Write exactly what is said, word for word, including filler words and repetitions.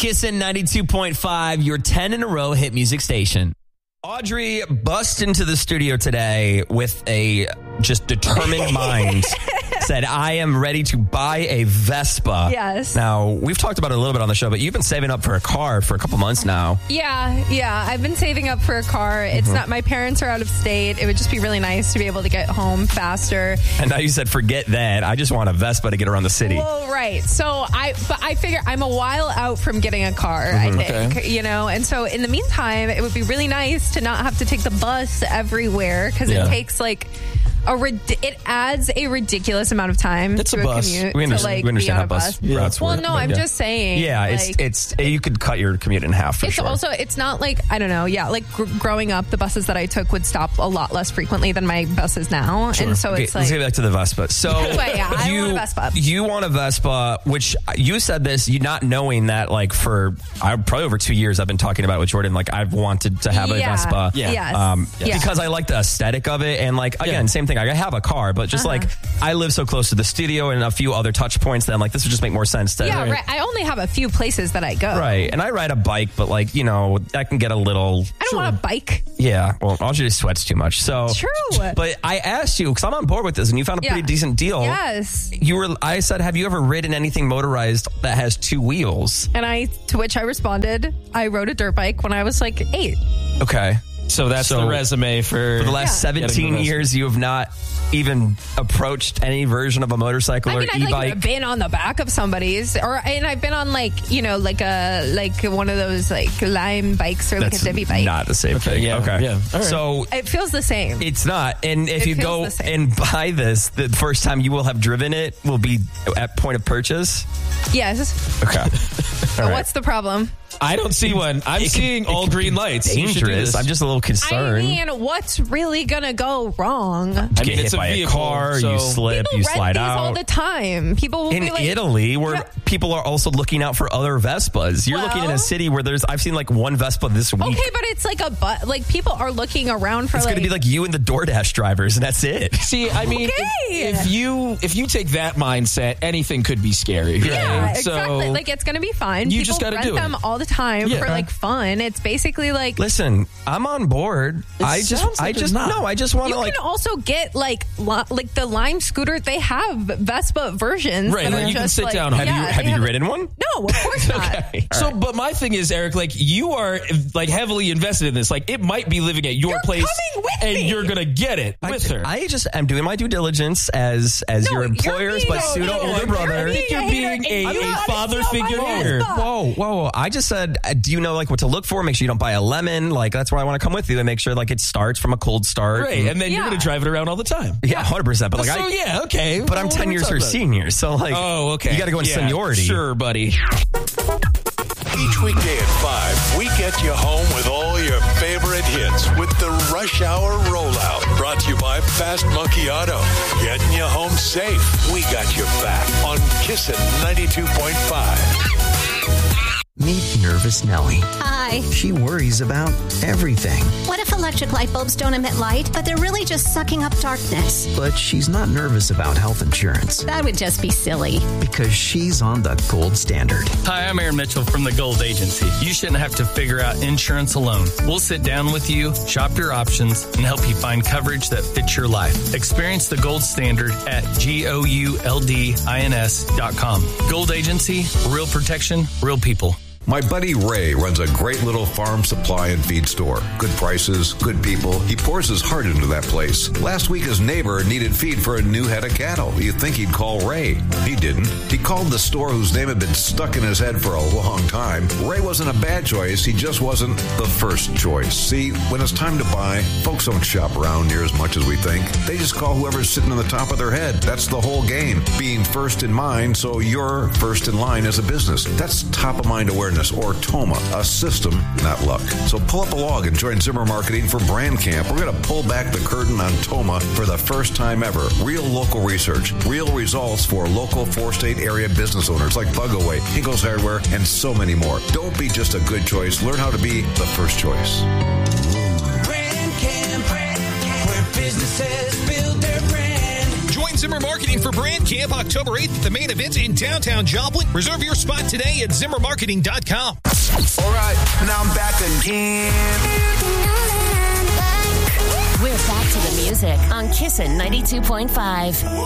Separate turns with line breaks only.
Kissin' ninety-two point five, your ten in a row hit music station. Audrey bust into the studio today with a just determined mind. Said, I am ready to buy a Vespa.
Yes.
Now, we've talked about it a little bit on the show, but you've been saving up for a car for a couple months now.
Yeah, yeah. I've been saving up for a car. It's mm-hmm. not, my parents are out of state. It would just be really nice to be able to get home faster.
And now you said, forget that. I just want a Vespa to get around the city.
Well, right. So I, but I figure I'm a while out from getting a car, mm-hmm. I think, okay. you know? And so in the meantime, it would be really nice to not have to take the bus everywhere because yeah. it takes like... A rid- it adds a ridiculous amount of time
That's
to
a,
a
bus.
commute.
We understand,
to, like,
we understand how bus,
bus
yeah. routes
Well,
work.
no, I'm
yeah.
just saying.
Yeah,
like,
it's it's you could cut your commute in half for
it's
sure.
Also, it's not like, I don't know, yeah, like gr- growing up, the buses that I took would stop a lot less frequently than my buses now.
Sure.
And so
okay,
it's like...
Let's get back to the Vespa. So
but yeah, I
you,
want a Vespa.
You want a Vespa, which you said this, you not knowing that like for I, probably over two years I've been talking about it with Jordan, like I've wanted to have a
yeah.
Vespa.
Yeah. Yes.
Um,
yes.
Because I like the aesthetic of it. And like, again, yeah. same thing. I have a car, but just uh-huh. like I live so close to the studio and a few other touch points that I'm like, this would just make more sense to.
Yeah,
right.
right. I only have a few places that I go.
Right. And I ride a bike, but like, you know, I can get a little.
I don't sure. want a bike.
Yeah. Well, Audrey sweats too much. So
true.
But I asked you, because I'm on board with this and you found a yeah. pretty decent deal.
Yes.
You were, I said, have you ever ridden anything motorized that has two wheels?
And I, to which I responded, I rode a dirt bike when I was like eight.
Okay.
So that's so the resume for...
For the last yeah. seventeen years, you have not even approached any version of a motorcycle
I mean,
or
I've
e-bike?
Like, been on the back of somebody's, or and I've been on like, you know, like a like one of those like Lime bikes or
That's
like a Debbie bike.
Not the same
okay,
thing.
Yeah,
okay.
Yeah. Right.
So
it feels the same.
It's not. And if
it
you go and buy this, the first time you will have driven it will be at point of purchase?
Yes.
Okay.
So right. What's the problem?
I don't see one. I'm
it
seeing
can,
all green lights.
Dangerous. I'm just a little concerned.
I mean, what's really gonna go wrong?
You
I
get
mean,
hit
it's
by
a, vehicle,
a car,
so
you slip,
people
you
rent
slide
these
out.
all the time. People will
in
be like,
Italy, where
yeah.
people are also looking out for other Vespas. You're
well,
looking in a city where there's. I've seen like one Vespa this week.
Okay, but it's like a but. Like people are looking around for.
It's
like,
going to be like you and the DoorDash drivers, and that's it.
See, I mean,
okay.
if, if you if you take that mindset, anything could be scary.
Yeah,
right?
exactly.
So
like it's going to be fun.
You
people
just got to
rent
do
them
it.
all the time
yeah.
for like fun. It's basically like.
Listen, I'm on board.
It
I just,
sounds like
I just,
not.
no, I just want
You
to like.
can also get like li- like the Lime scooter. They have Vespa versions.
Right,
that
like
are
you can
just,
sit
like,
down.
Have
yeah,
you have
they
you ridden one?
No, of course not.
Okay.
So,
right.
but my thing is, Eric, like you are like heavily invested in this. Like it might be living at your
You're
place,
coming with
and
me.
you're gonna get it
I,
with her.
I just am doing my due diligence as as
No,
your
you're
employers,
being
but
a-
pseudo
no,
older
you're
brother.
being
You're
a
being
hater,
a,
and you
a
gotta
father
steal my
figure
Vespa.
here.
Whoa, whoa! I just said, uh, do you know like what to look for? Make sure you don't buy a lemon. Like that's where I want to come with you to make sure like it starts from a cold start.
Right, and then
Yeah.
you're gonna drive it around all the time.
Yeah, hundred percent. But like,
so
I,
yeah, okay.
but I'm
Well,
ten
what
years
are we
her
talking
senior, so like,
about? Oh, okay.
you got to go in
Yeah,
seniority.
Sure, buddy.
Each weekday at five, we get you home with all your favorite hits with the Rush Hour Rollout. Brought to you by Fast Monkey Auto. Getting you home safe. We got your back on Kissin' ninety-two point five.
Meet Nervous Nellie.
Hi.
She worries about everything,
What if electric light bulbs don't emit light, but they're really just sucking up darkness?
but she's not nervous about health insurance
That would just be silly.
because she's on the gold standard.
Hi, I'm Aaron Mitchell from the Gold Agency. You shouldn't have to figure out insurance alone. We'll sit down with you, shop your options, and help you find coverage that fits your life. Experience the gold standard at G O U L D I N S dot com. Gold Agency, real protection, real people.
My buddy Ray runs a great little farm supply and feed store. Good prices, good people. He pours his heart into that place. Last week, his neighbor needed feed for a new head of cattle. You'd think he'd call Ray. He didn't. He called the store whose name had been stuck in his head for a long time. Ray wasn't a bad choice. He just wasn't the first choice. See, when it's time to buy, folks don't shop around near as much as we think. They just call whoever's sitting on the top of their head. That's the whole game. Being first in mind, so you're first in line as a business. That's top of mind awareness. Or TOMA, a system, not luck. So pull up a log and join Zimmer Marketing for Brand Camp. We're going to pull back the curtain on TOMA for the first time ever. Real local research, real results for local four-state area business owners like Bugaway, Hinkle's Hardware, and so many more. Don't be just a good choice. Learn how to be the first choice.
Brand Camp, where businesses build their brand.
Join
Zimmer Marketing for Brand Camp October eighth at the main event in downtown Joplin. Reserve your spot today at zimmer marketing dot com.
All right, now I'm back again.
We're back to the music on Kissin' ninety-two point five.